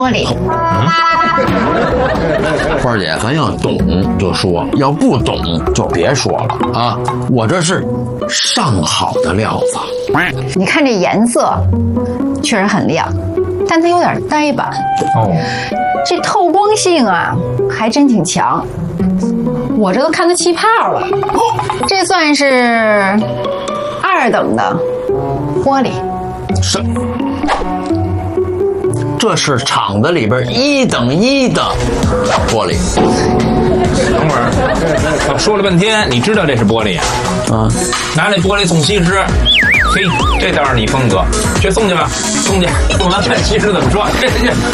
玻璃。 花姐，咱要懂就说，要不懂就别说了啊！我这是上好的料子。 你看这颜色确实很亮，但它有点呆板。 哦， 这透光性啊还真挺强，我这都看它气泡了。这算是2等的玻璃。 是。这是厂子里边1等1的玻璃。 等会儿，我说了半天，你知道这是玻璃啊？ 啊， 拿这玻璃送西施，嘿，这倒是你风格，去送去吧，送去。送完看西施怎么说。